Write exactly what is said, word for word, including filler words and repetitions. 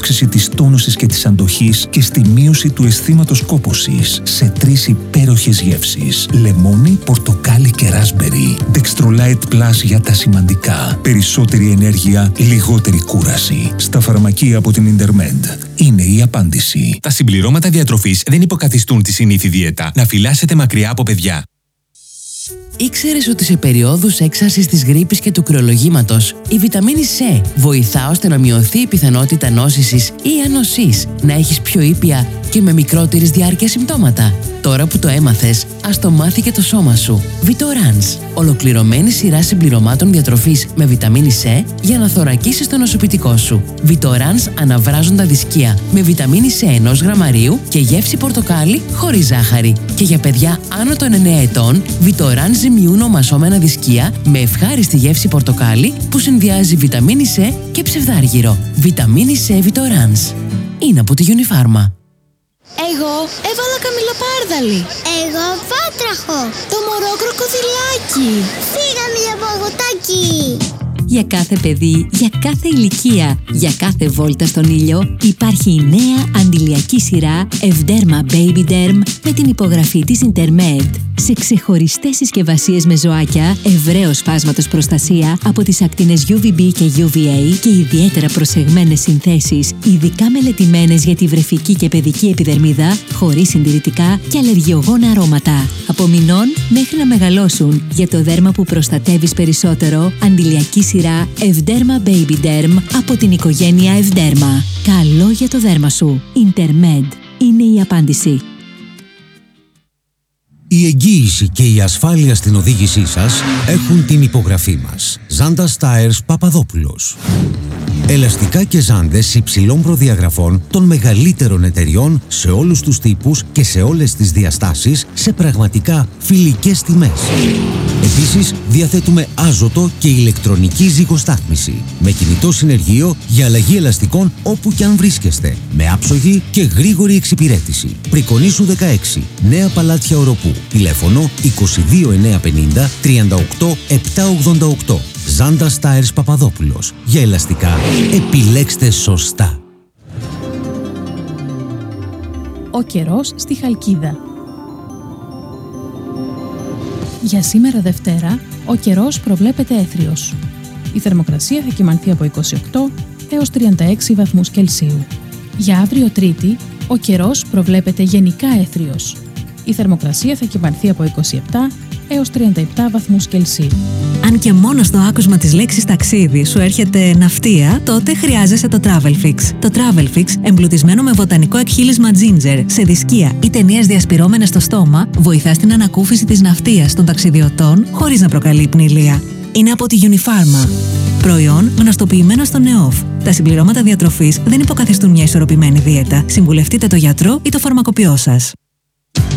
αύξηση της τόνωσης και της αντοχής και στη μείωση του αισθήματος κόπωσης σε τρεις υπέροχες γεύσεις. Λεμόνι, πορτοκάλι και ράσμπερι. Dextrolite Plus για τα σημαντικά. Περισσότερη ενέργεια, λιγότερη κούραση. Στα φαρμακεία από την Intermed. Είναι η απάντηση. Τα συμπληρώματα διατροφής δεν υποκαθιστούν τη συνήθη δίαιτα. Να φυλάσσετε μακριά από παιδιά. Ήξερες ότι σε περιόδους έξαρσης της γρίπης και του κρυολογήματος η βιταμίνη C βοηθά ώστε να μειωθεί η πιθανότητα νόσησης ή ανοσής, να έχεις πιο ήπια και με μικρότερης διάρκεια συμπτώματα? Τώρα που το έμαθες, ας το μάθει και το σώμα σου. Vitorans, ολοκληρωμένη σειρά συμπληρωμάτων διατροφής με βιταμίνη C για να θωρακίσεις το νοσοποιητικό σου. Vitorans αναβράζοντα δισκία με βιταμίνη C ενός γραμμαρίου και γεύση πορτοκάλι χωρίς ζάχαρη. Και για παιδιά άνω των εννέα ετών, Vitorans ζυμιούν ομασώμενα δισκία με ευχάριστη γεύση πορτοκάλι που συνδυάζει βιταμίνη C και ψευδάργυρο. Βιταμίνη C Vitorans. Είναι από τη Unifarma. Εγώ έβαλα καμιλοπάρδαλι. Εγώ βάτραχο. Το μωρό κροκοδιλάκι. Φύγαμε για παγωτάκι. Για κάθε παιδί, για κάθε ηλικία, για κάθε βόλτα στον ήλιο υπάρχει η νέα αντιλιακή σειρά Evderma Baby Derm με την υπογραφή της Intermed. Σε ξεχωριστές συσκευασίες με ζωάκια, ευρέως φάσματος προστασία από τις ακτίνες γιου βι μπι και γιου βι έι και ιδιαίτερα προσεγμένες συνθέσεις, ειδικά μελετημένες για τη βρεφική και παιδική επιδερμίδα, χωρίς συντηρητικά και αλλεργιογόνα αρώματα. Από μηνών μέχρι να μεγαλώσουν, για το δέρμα που προστατεύεις περισσότερο, αντιλιακή σειρά Evderma Baby Derm από την οικογένεια Evderma. Καλό για το δέρμα σου. Intermed είναι η απάντηση. Η εγγύηση και η ασφάλεια στην οδήγησή σας έχουν την υπογραφή μας. Ζάντας Tires Παπαδόπουλος. Ελαστικά και ζάντες υψηλών προδιαγραφών των μεγαλύτερων εταιριών σε όλους τους τύπους και σε όλες τις διαστάσεις σε πραγματικά φιλικές τιμές. Επίσης, διαθέτουμε άζωτο και ηλεκτρονική ζυγοστάθμιση με κινητό συνεργείο για αλλαγή ελαστικών όπου και αν βρίσκεστε, με άψογη και γρήγορη εξυπηρέτηση. Πρικονήσου δεκαέξι, Νέα Παλάτια Οροπού. Τηλέφωνο είκοσι δύο εννιακόσια πενήντα τριάντα οκτώ επτακόσια ογδόντα οκτώ. Ζάντας Tires Παπαδόπουλος. Για ελαστικά, επιλέξτε σωστά. Ο καιρός στη Χαλκίδα. Για σήμερα Δευτέρα, ο καιρός προβλέπεται έθριος. Η θερμοκρασία θα κυμανθεί από είκοσι οκτώ έως τριάντα έξι βαθμούς Κελσίου. Για αύριο Τρίτη, ο καιρός προβλέπεται γενικά έθριος. Η θερμοκρασία θα κυμανθεί από είκοσι επτά έως τριάντα επτά βαθμούς Κελσίου. Αν και μόνο στο άκουσμα της λέξης ταξίδι σου έρχεται ναυτία, τότε χρειάζεσαι το Travelfix. Το Travelfix, εμπλουτισμένο με βοτανικό εκχύλισμα ginger, σε δισκία ή ταινίες διασπυρώμενες στο στόμα, βοηθά στην ανακούφιση της ναυτίας των ταξιδιωτών χωρίς να προκαλεί πνηλία. Είναι από τη Unifarma. Προϊόν γνωστοποιημένο στο ΝΕΟΦ. Τα συμπληρώματα διατροφής δεν υποκαθιστούν μια ισορροπημένη δίαιτα. Συμβουλευτείτε το γιατρό ή το φαρμακοποιό σας.